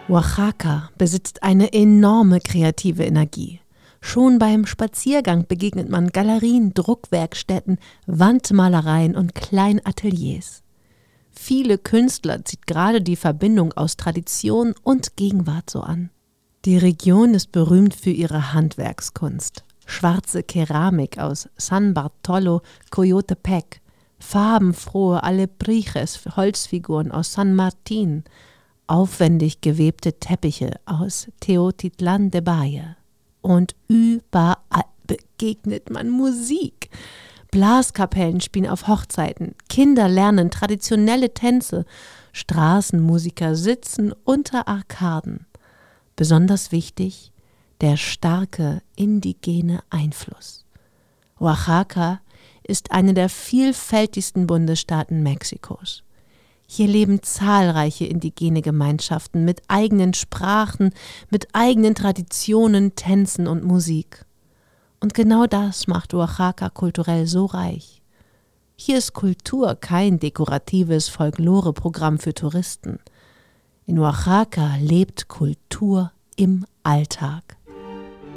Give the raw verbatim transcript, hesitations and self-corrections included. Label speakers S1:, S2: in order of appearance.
S1: Oaxaca besitzt eine enorme kreative Energie. Schon beim Spaziergang begegnet man Galerien, Druckwerkstätten, Wandmalereien und Kleinateliers. Viele Künstler zieht gerade die Verbindung aus Tradition und Gegenwart so an. Die Region ist berühmt für ihre Handwerkskunst. Schwarze Keramik aus San Bartolo, Coyotepec, farbenfrohe Alebrijes, Holzfiguren aus San Martín, aufwendig gewebte Teppiche aus Teotitlán de Valle. Und überall begegnet man Musik. Blaskapellen spielen auf Hochzeiten, Kinder lernen traditionelle Tänze, Straßenmusiker sitzen unter Arkaden. Besonders wichtig, der starke indigene Einfluss. Oaxaca ist eine der vielfältigsten Bundesstaaten Mexikos. Hier leben zahlreiche indigene Gemeinschaften mit eigenen Sprachen, mit eigenen Traditionen, Tänzen und Musik. Und genau das macht Oaxaca kulturell so reich. Hier ist Kultur kein dekoratives Folklore-Programm für Touristen. In Oaxaca lebt Kultur im Alltag.